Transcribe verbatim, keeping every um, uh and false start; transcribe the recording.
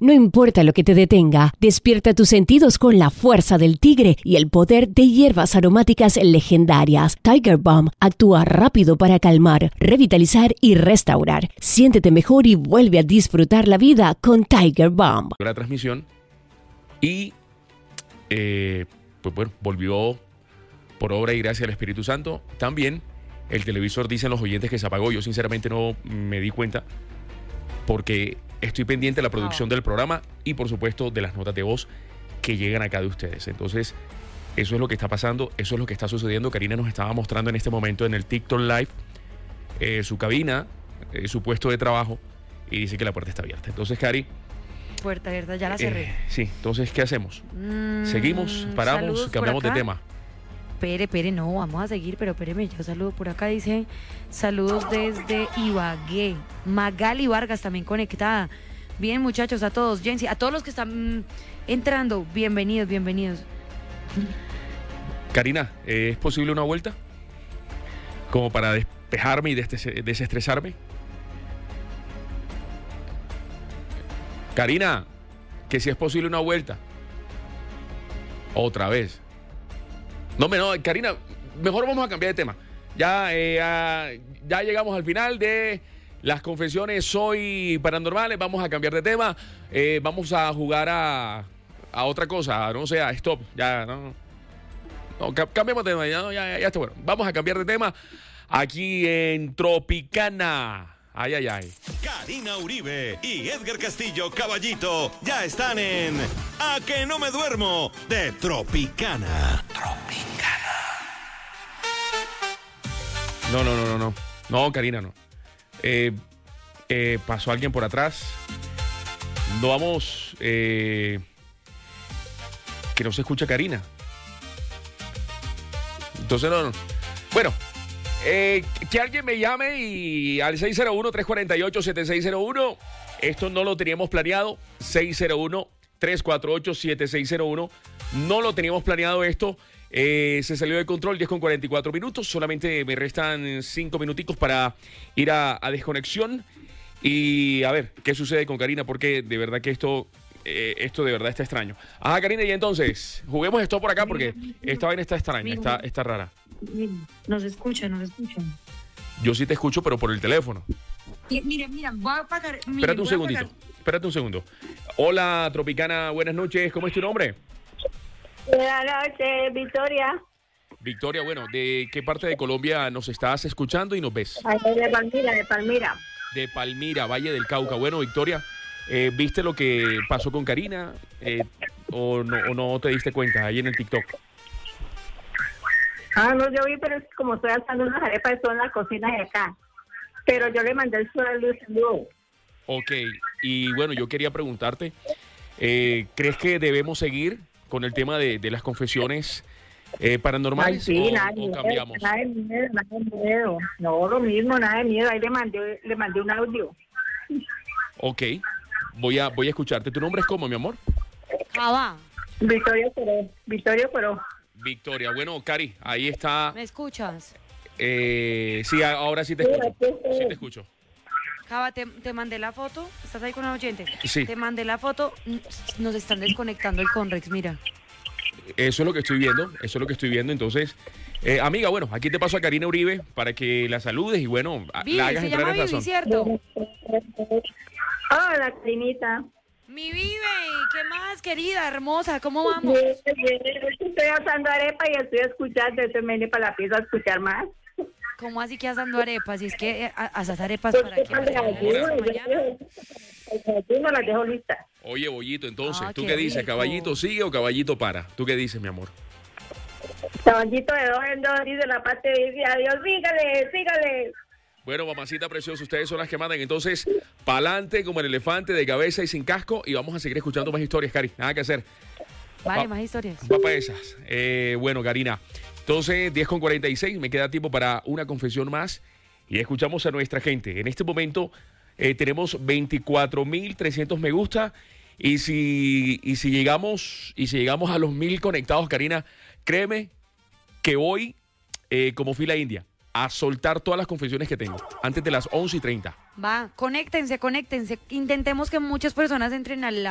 No importa lo que te detenga, despierta tus sentidos con la fuerza del tigre y el poder de hierbas aromáticas legendarias. Tiger Balm actúa rápido para calmar, revitalizar y restaurar. Siéntete mejor y vuelve a disfrutar la vida con Tiger Balm. La transmisión y eh, pues bueno, volvió por obra y gracia del Espíritu Santo. También el televisor, dicen los oyentes, que se apagó. Yo sinceramente no me di cuenta porque estoy pendiente de la producción del programa y por supuesto de las notas de voz que llegan acá de ustedes. Entonces, eso es lo que está pasando, eso es lo que está sucediendo. Karina nos estaba mostrando en este momento en el TikTok Live eh, su cabina, eh, su puesto de trabajo, y dice que la puerta está abierta. Entonces, Cari... Puerta abierta, ya la cerré. Eh, sí, entonces, ¿qué hacemos? Mm, ¿Seguimos? ¿Paramos? ¿Cambiamos de tema? Pere, Pere, no, vamos a seguir, pero espéreme, yo saludo por acá, dice, saludos desde Ibagué. Magali Vargas también conectada. Bien, muchachos, a todos, Jensi, a todos los que están mm, entrando, bienvenidos, bienvenidos. Karina, ¿es posible una vuelta? Como para despejarme y des- desestresarme. Karina, que si es posible una vuelta. Otra vez. No, me no, Karina, mejor vamos a cambiar de tema. Ya, eh, ya, ya llegamos al final de las confesiones hoy paranormales. Vamos a cambiar de tema. Eh, vamos a jugar a, a otra cosa. No sé, a stop. Ya, no. no cambiamos de tema. Ya, no, ya, ya está bueno. Vamos a cambiar de tema aquí en Tropicana. Ay, ay, ay. Karina Uribe y Edgar Castillo Caballito ya están en A que no me duermo de Tropicana. Tropicana. No, no, no, no, no. No, Karina, no. Eh, eh, pasó alguien por atrás. No vamos... Eh, que no se escucha Karina. Entonces, no, no. Bueno... Eh, que alguien me llame y al seis cero uno, tres cuatro ocho, siete seis cero uno. Esto no lo teníamos planeado. seis cero uno, tres cuatro ocho, siete seis cero uno. No lo teníamos planeado esto. Eh, se salió de control, diez con cuarenta y cuatro minutos. Solamente me restan cinco minuticos para ir a, a desconexión. Y a ver, ¿qué sucede con Karina? Porque de verdad que esto... Eh, esto de verdad está extraño. Ajá, Karina, y entonces, juguemos esto por acá porque esta vaina está extraña, está, está rara. Nos escuchan, nos escuchan. Yo sí te escucho, pero por el teléfono. Mira, mira, voy a apagar. Mire, espérate un voy segundito, a apagar. espérate un segundo. Hola, Tropicana, buenas noches. ¿Cómo es tu nombre? Buenas noches, Victoria. Victoria, bueno, ¿de qué parte de Colombia nos estás escuchando y nos ves? De Palmira, de Palmira. De Palmira, Valle del Cauca. Bueno, Victoria, eh, ¿viste lo que pasó con Karina? Eh, o, no, ¿O no te diste cuenta ahí en el TikTok? Ah, no, yo vi, pero es que como estoy haciendo unas arepas, estoy en la cocina de acá. Pero yo le mandé el saludo. Ok, y bueno, yo quería preguntarte, eh, ¿crees que debemos seguir con el tema de, de las confesiones eh, paranormales? Ay, sí, o, nada, o de cambiamos? miedo, nada de miedo, nada de miedo. No, lo mismo, nada de miedo. Ahí le mandé, le mandé un audio. Ok, voy a, voy a escucharte. ¿Tu nombre es cómo, mi amor? Java. Victoria Peró. Victoria Peró. Victoria. Bueno, Cari, ahí está. ¿Me escuchas? Eh, sí, ahora sí te escucho. Sí te escucho. Java, te, te mandé la foto. ¿Estás ahí con el oyente? Sí. Te mandé la foto. Nos están desconectando el Conrex, mira. Eso es lo que estoy viendo, eso es lo que estoy viendo. Entonces, eh, amiga, bueno, aquí te paso a Karina Uribe para que la saludes y bueno, Vivi, la hagas se entrar llama en Vivi, razón. ¿cierto? Hola, Carinita. Mi Vive, ¿qué más, querida, hermosa? ¿Cómo vamos? Bien, bien. Estoy asando arepa y estoy escuchando. Entonces me vine para la pieza a escuchar más. ¿Cómo así que asando arepas? Y es que eh, asas arepas para que Pues, no las dejo listas. Oye, Bollito, entonces, Ah, ¿tú qué qué dices? rico. ¿Caballito sigue o caballito para? ¿Tú qué dices, mi amor? Caballito de dos en dos, dice la parte dice adiós, sígale, sígale. Bueno, mamacita preciosa, ustedes son las que mandan. Entonces, pa'lante como el elefante, de cabeza y sin casco. Y vamos a seguir escuchando más historias, Cari. Nada que hacer. Vale, Va- más historias. Va para esas. Eh, bueno, Karina. Entonces, diez con cuarenta y seis. Me queda tiempo para una confesión más. Y escuchamos a nuestra gente. En este momento eh, tenemos veinticuatro mil trescientos me gusta. Y si, y si llegamos y si llegamos a los mil conectados, Karina, créeme que hoy, eh, como fila india, a soltar todas las confesiones que tengo antes de las once y treinta. Va, conéctense, conéctense. Intentemos que muchas personas entren al